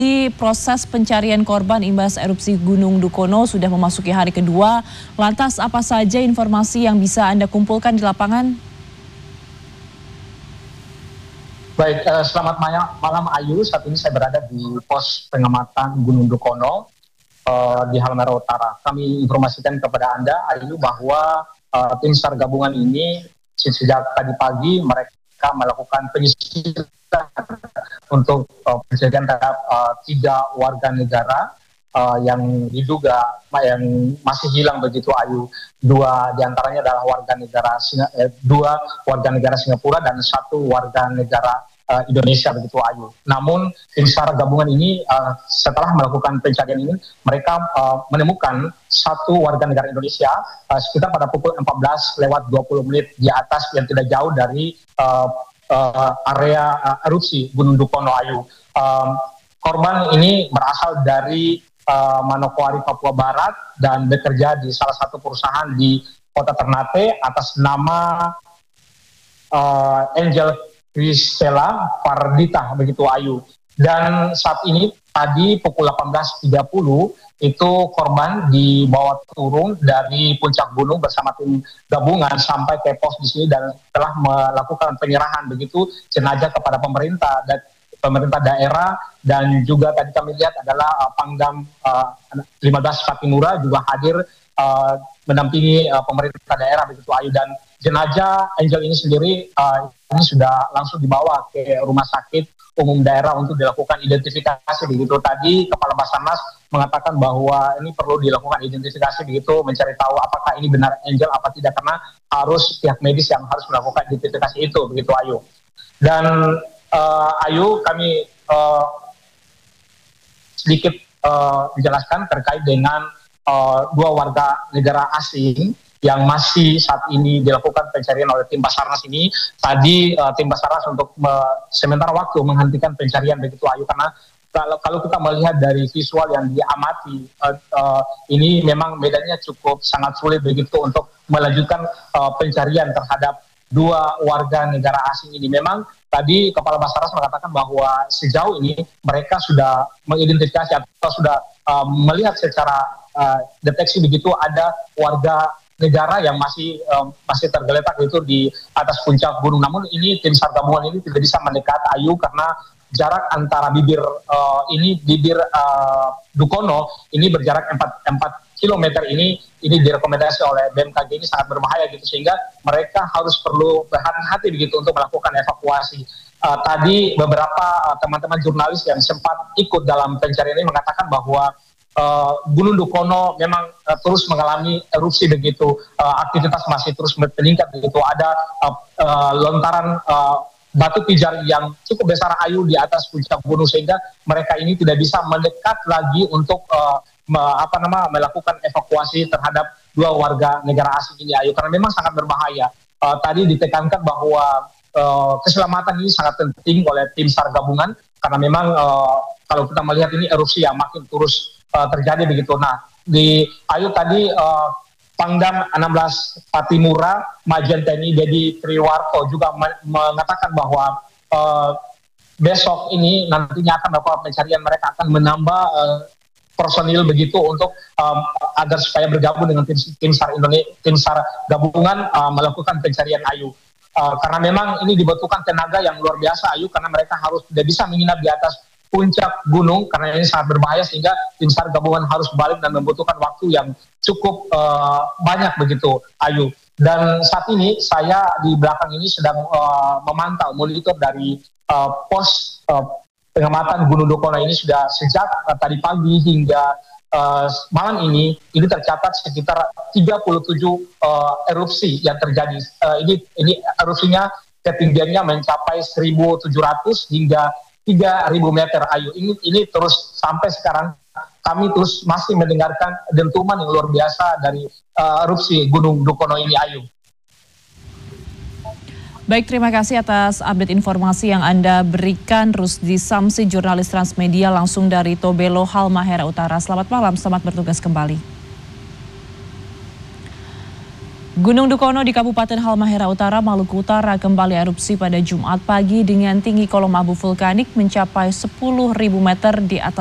Proses pencarian korban imbas erupsi Gunung Dukono sudah memasuki hari kedua. Lantas apa saja informasi yang bisa Anda kumpulkan di lapangan? Baik, selamat malam Ayu. Saat ini saya berada di pos pengamatan Gunung Dukono di Halmahera Utara. Kami informasikan kepada Anda, Ayu, bahwa tim SAR gabungan ini sejak tadi pagi mereka melakukan penyisiran untuk pencarian terhadap 3 warga negara yang diduga yang masih hilang begitu, Ayu. 2 diantaranya adalah dua warga negara Singapura dan 1 warga negara Indonesia begitu, Ayu. Namun tim SAR gabungan ini setelah melakukan pencarian ini mereka menemukan 1 warga negara Indonesia sekitar pada pukul 14:20 di atas yang tidak jauh dari area erupsi Gunung Dukono, Ayu. Korban ini berasal dari Manokwari, Papua Barat dan bekerja di salah satu perusahaan di Kota Ternate atas nama Angel Rizela Pardita begitu, Ayu. Dan saat ini tadi pukul 18:30 itu korban dibawa turun dari puncak gunung bersama tim gabungan sampai ke pos di sini dan telah melakukan penyerahan begitu jenazah kepada pemerintah daerah, dan juga tadi kami lihat adalah Pangdam 15 Patimura juga hadir mendampingi pemerintah daerah begitu, Ayu. Dan jenazah Angel ini sendiri ini sudah langsung dibawa ke rumah sakit umum daerah untuk dilakukan identifikasi begitu. Tadi Kepala Basarnas mengatakan bahwa ini perlu dilakukan identifikasi begitu, mencari tahu apakah ini benar Angel apa tidak, karena harus pihak medis yang harus melakukan identifikasi itu begitu, Ayu. Dan Ayu, kami sedikit menjelaskan terkait dengan 2 warga negara asing yang masih saat ini dilakukan pencarian oleh tim Basarnas ini. Tadi tim Basarnas untuk sementara waktu menghentikan pencarian begitu, Ayu, karena kalau kita melihat dari visual yang diamati ini memang medannya cukup sangat sulit begitu untuk melanjutkan pencarian terhadap 2 warga negara asing ini. Memang tadi Kepala Basarnas mengatakan bahwa sejauh ini mereka sudah mengidentifikasi atau sudah melihat secara deteksi begitu ada warga negara yang masih tergeletak itu di atas puncak gunung. Namun ini tim SAR gabungan ini tidak bisa mendekat, Ayu, karena jarak antara bibir Dukono ini berjarak 4 km ini direkomendasi oleh BMKG ini sangat berbahaya gitu, sehingga mereka perlu berhati-hati begitu untuk melakukan evakuasi. Tadi beberapa teman-teman jurnalis yang sempat ikut dalam pencarian ini mengatakan bahwa Gunung Dukono memang terus mengalami erupsi begitu, aktivitas masih terus meningkat begitu. Ada lontaran batu pijar yang cukup besar, Ayu, di atas puncak gunung, sehingga mereka ini tidak bisa mendekat lagi untuk melakukan evakuasi terhadap 2 warga negara asing ini, Ayu, karena memang sangat berbahaya. Tadi ditekankan bahwa keselamatan ini sangat penting oleh tim SAR gabungan, karena memang kalau kita melihat ini erupsi yang makin terus terjadi begitu. Nah, Ayu, tadi Pangdam 16 Patimura Majen TNI Dedi Triwarto juga mengatakan bahwa besok ini nantinya akan melakukan pencarian, mereka akan menambah personil begitu untuk agar supaya bergabung dengan tim SAR gabungan melakukan pencarian, Ayu. Karena memang ini dibutuhkan tenaga yang luar biasa, Ayu, karena mereka harus tidak bisa menginap di atas puncak gunung karena ini sangat berbahaya, sehingga tim SAR gabungan harus balik dan membutuhkan waktu yang cukup banyak begitu, Ayu. Dan saat ini saya di belakang ini sedang memantau monitor dari pos pengamatan Gunung Dukono ini sudah sejak tadi pagi hingga malam ini tercatat sekitar 37 erupsi yang terjadi. Ini erupsinya ketinggiannya mencapai 1.700 hingga 3.000 meter, Ayu. Ini terus sampai sekarang kami terus masih mendengarkan dentuman yang luar biasa dari erupsi Gunung Dukono ini, Ayu. Baik, terima kasih atas update informasi yang Anda berikan, Rusdi Samsi, jurnalis Transmedia langsung dari Tobelo, Halmahera Utara. Selamat malam, selamat bertugas kembali. Gunung Dukono di Kabupaten Halmahera Utara, Maluku Utara kembali erupsi pada Jumat pagi dengan tinggi kolom abu vulkanik mencapai 10.000 meter di atas